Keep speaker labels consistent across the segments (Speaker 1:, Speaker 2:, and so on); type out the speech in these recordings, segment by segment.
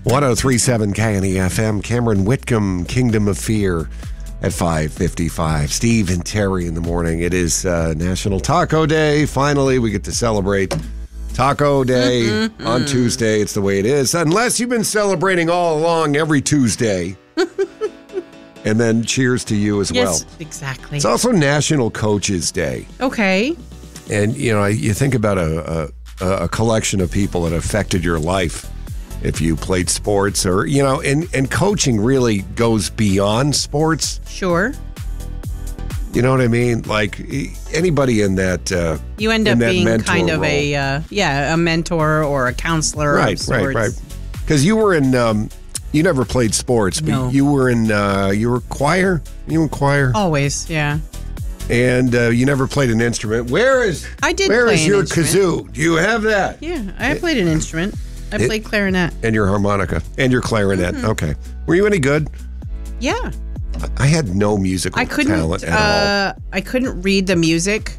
Speaker 1: 103.7 KNEFM, Cameron Whitcomb, Kingdom of Fear at 5:55. Steve and Terry in the morning. It is National Taco Day. Finally, we get to celebrate Taco Day on Tuesday. It's the way it is. Unless you've been celebrating all along every Tuesday. And then cheers to you as well.
Speaker 2: Yes, exactly.
Speaker 1: It's also National Coaches Day.
Speaker 2: Okay.
Speaker 1: And, you know, you think about a collection of people that affected your life if you played sports or, you know, and coaching really goes beyond sports.
Speaker 2: Sure.
Speaker 1: You know what I mean? Like anybody in that
Speaker 2: you end up being kind of role. a mentor or a counselor.
Speaker 1: Right. Because you were in, you never played sports, but
Speaker 2: No.
Speaker 1: you were in, you were choir? You were in choir?
Speaker 2: Always, yeah.
Speaker 1: And you never played an instrument. Where is your kazoo? Do you have that?
Speaker 2: Yeah, I played an instrument. I played clarinet.
Speaker 1: And your harmonica. And your clarinet. Okay. Were you any good?
Speaker 2: Yeah.
Speaker 1: I had no musical talent at all.
Speaker 2: I couldn't read the music,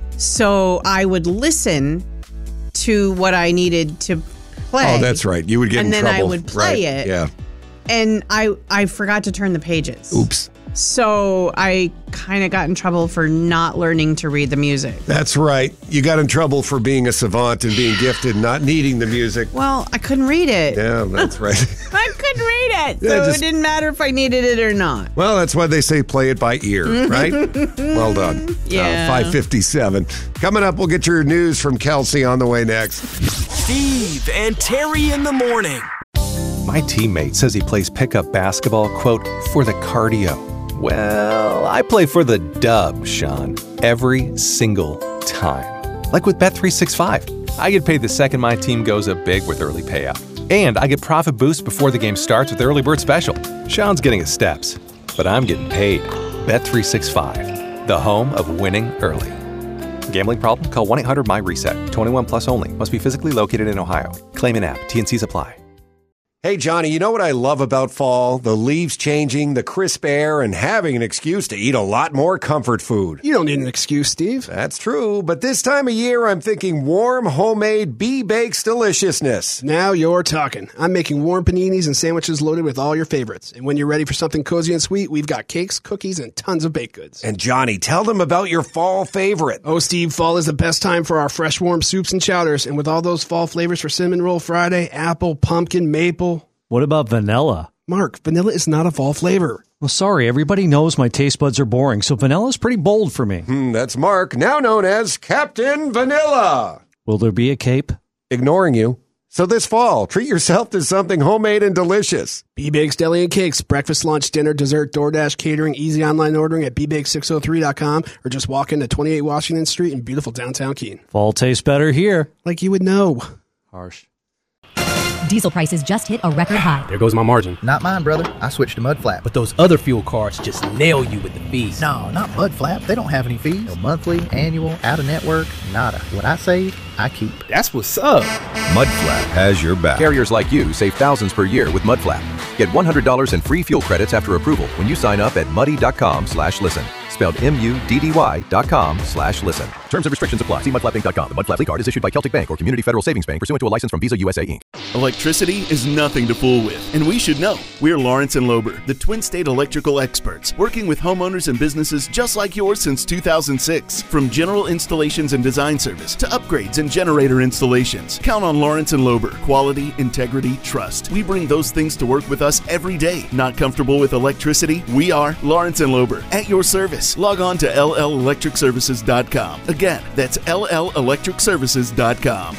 Speaker 2: so I would listen to what I needed to play.
Speaker 1: Oh, that's right. You would get in trouble.
Speaker 2: And then I would play it.
Speaker 1: Yeah.
Speaker 2: And I forgot to turn the pages.
Speaker 1: Oops.
Speaker 2: So I kind of got in trouble for not learning to read the music.
Speaker 1: That's right. You got in trouble for being a savant and being gifted, not needing the music.
Speaker 2: Well, I couldn't read it.
Speaker 1: Yeah, that's right.
Speaker 2: I couldn't read it. So it didn't matter if I needed it or not.
Speaker 1: Well, that's why they say play it by ear, right? Well done.
Speaker 2: Yeah.
Speaker 1: 5:57. Coming up, we'll get your news from Kelsey on the way next.
Speaker 3: Steve and Terry in the morning.
Speaker 4: My teammate says he plays pickup basketball, quote, for the cardio. Well, I play for the dub, Sean, every single time. Like with Bet365. I get paid the second my team goes up big with early payout. And I get profit boost before the game starts with Early Bird Special. Sean's getting his steps, but I'm getting paid. Bet365, the home of winning early. Gambling problem? Call 1-800-MY-RESET. 21 plus only. Must be physically located in Ohio. Claim in app. T&Cs apply.
Speaker 1: Hey, Johnny, you know what I love about fall? The leaves changing, the crisp air, and having an excuse to eat a lot more comfort food.
Speaker 5: You don't need an excuse, Steve.
Speaker 1: That's true, but this time of year, I'm thinking warm, homemade B-Bakes deliciousness.
Speaker 5: Now you're talking. I'm making warm paninis and sandwiches loaded with all your favorites. And when you're ready for something cozy and sweet, we've got cakes, cookies, and tons of baked goods.
Speaker 1: And Johnny, tell them about your fall favorite.
Speaker 5: Oh, Steve, fall is the best time for our fresh, warm soups and chowders. And with all those fall flavors for Cinnamon Roll Friday, apple, pumpkin, maple.
Speaker 6: What about vanilla?
Speaker 5: Mark, vanilla is not a fall flavor.
Speaker 6: Well, sorry, everybody knows my taste buds are boring, so vanilla's pretty bold for me.
Speaker 1: That's Mark, now known as Captain Vanilla.
Speaker 6: Will there be a cape?
Speaker 1: Ignoring you. So this fall, treat yourself to something homemade and delicious.
Speaker 5: B-Bakes Deli and Cakes, breakfast, lunch, dinner, dessert, DoorDash, catering, easy online ordering at bbake603.com or just walk into 28 Washington Street in beautiful downtown Keene.
Speaker 6: Fall tastes better here.
Speaker 5: Like you would know.
Speaker 6: Harsh.
Speaker 7: Diesel prices just hit a record high.
Speaker 8: There goes my margin.
Speaker 9: Not mine, brother. I switched to Mudflap.
Speaker 8: But those other fuel cards just nail you with the fees.
Speaker 9: No, not Mudflap. They don't have any fees. No monthly, annual, out-of-network, nada. What I save, I keep.
Speaker 8: That's what's up.
Speaker 10: Mudflap has your back.
Speaker 11: Carriers like you save thousands per year with Mudflap. Get $100 in free fuel credits after approval when you sign up at muddy.com/listen. Spelled MUDDY.com/listen. Terms and restrictions apply. See mudflappinc.com. The Mudflap card is issued by Celtic Bank or Community Federal Savings Bank pursuant to a license from Visa USA Inc.
Speaker 12: Electricity is nothing to fool with, and we should know. We're Lawrence and Lober, the Twin State electrical experts, working with homeowners and businesses just like yours since 2006. From general installations and design service to upgrades and generator installations, count on Lawrence and Lober. Quality, integrity, trust. We bring those things to work with us every day. Not comfortable with electricity? We are Lawrence and Lober, at your service. Log on to LLElectricServices.com. Again, that's LLElectricServices.com.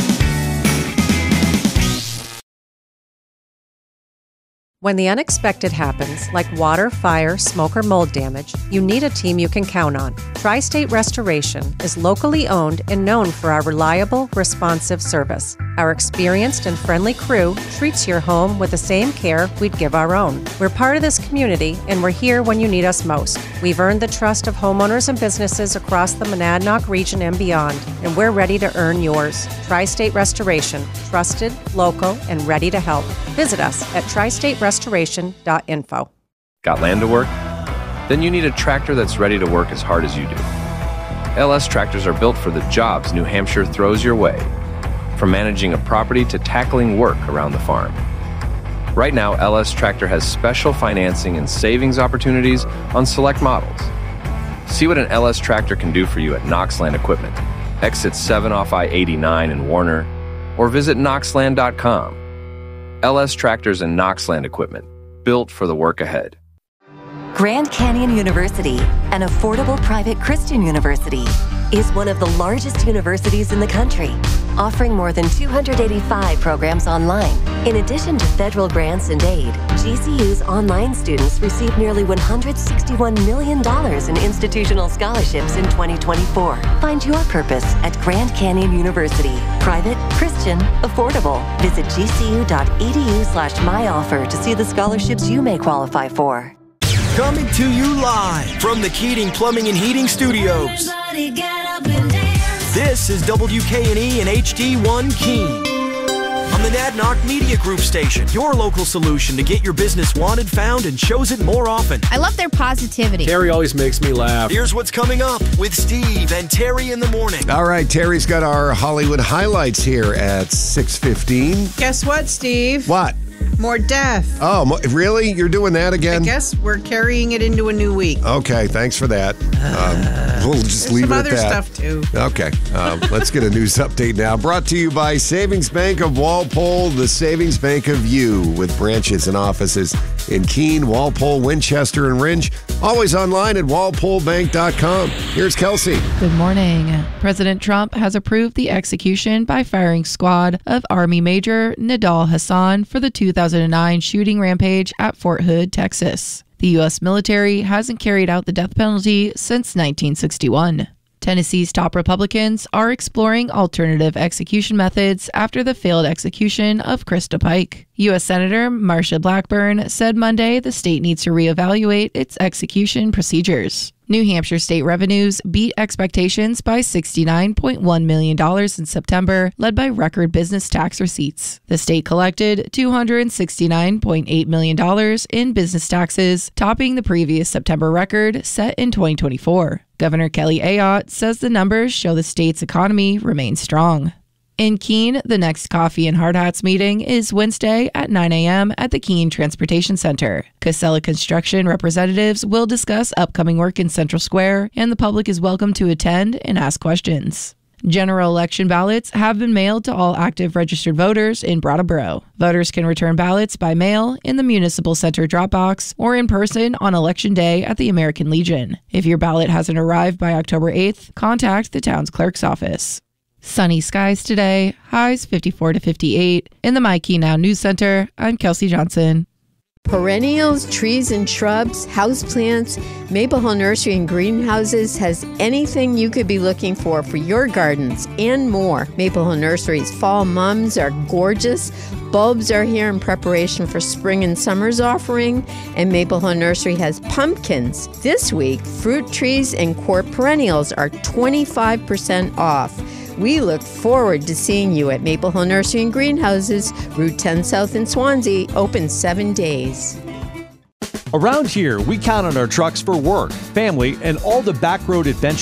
Speaker 13: When the unexpected happens, like water, fire, smoke, or mold damage, you need a team you can count on. Tri-State Restoration is locally owned and known for our reliable, responsive service. Our experienced and friendly crew treats your home with the same care we'd give our own. We're part of this community, and we're here when you need us most. We've earned the trust of homeowners and businesses across the Monadnock region and beyond, and we're ready to earn yours. Tri-State Restoration, trusted, local, and ready to help. Visit us at tristaterestoration.info.
Speaker 14: Got land to work? Then you need a tractor that's ready to work as hard as you do. LS tractors are built for the jobs New Hampshire throws your way, from managing a property to tackling work around the farm. Right now, LS Tractor has special financing and savings opportunities on select models. See what an LS Tractor can do for you at Knoxland Equipment, exit 7 off I-89 in Warner, or visit knoxland.com. LS Tractors and Knoxland Equipment, built for the work ahead.
Speaker 15: Grand Canyon University, an affordable private Christian university, is one of the largest universities in the country, offering more than 285 programs online. In addition to federal grants and aid, GCU's online students received nearly $161 million in institutional scholarships in 2024. Find your purpose at Grand Canyon University. Private, Christian, affordable. Visit gcu.edu/myoffer to see the scholarships you may qualify for.
Speaker 3: Coming to you live from the Keating Plumbing and Heating Studios. This is WKNE and HD1 Keene. On the Nadnock Media Group station, your local solution to get your business wanted, found, and shows it more often.
Speaker 16: I love their positivity.
Speaker 8: Terry always makes me laugh.
Speaker 3: Here's what's coming up with Steve and Terry in the morning.
Speaker 1: All right, Terry's got our Hollywood highlights here at 6:15.
Speaker 2: Guess what, Steve?
Speaker 1: What?
Speaker 2: More death.
Speaker 1: Oh, really? You're doing that again?
Speaker 2: I guess we're carrying it into a new week.
Speaker 1: Okay, thanks for that. We'll just leave it at that.
Speaker 2: There's some other stuff, too.
Speaker 1: Okay, let's get a news update now. Brought to you by Savings Bank of Walpole, the Savings Bank of You, with branches and offices in Keene, Walpole, Winchester, and Rindge. Always online at walpolebank.com. Here's Kelsey.
Speaker 17: Good morning. President Trump has approved the execution by firing squad of Army Major Nidal Hasan for the 2009 shooting rampage at Fort Hood, Texas. The U.S. military hasn't carried out the death penalty since 1961. Tennessee's top Republicans are exploring alternative execution methods after the failed execution of Krista Pike. U.S. Senator Marsha Blackburn said Monday the state needs to reevaluate its execution procedures. New Hampshire state revenues beat expectations by $69.1 million in September, led by record business tax receipts. The state collected $269.8 million in business taxes, topping the previous September record set in 2024. Governor Kelly Ayotte says the numbers show the state's economy remains strong. In Keene, the next Coffee and Hard Hats meeting is Wednesday at 9 a.m. at the Keene Transportation Center. Casella Construction representatives will discuss upcoming work in Central Square, and the public is welcome to attend and ask questions. General election ballots have been mailed to all active registered voters in Brattleboro. Voters can return ballots by mail in the Municipal Center drop box or in person on Election Day at the American Legion. If your ballot hasn't arrived by October 8th, contact the town's clerk's office. Sunny skies today, highs 54 to 58. In the My Key Now News Center, I'm Kelsey Johnson.
Speaker 18: Perennials, trees and shrubs, houseplants, Maple Hill Nursery and Greenhouses has anything you could be looking for your gardens and more. Maple Hill Nursery's fall mums are gorgeous. Bulbs are here in preparation for spring and summer's offering, and Maple Hill Nursery has pumpkins. This week, fruit trees and court perennials are 25% off. We look forward to seeing you at Maple Hill Nursery and Greenhouses, Route 10 South in Swansea, open 7 days.
Speaker 6: Around here, we count on our trucks for work, family, and all the back road adventures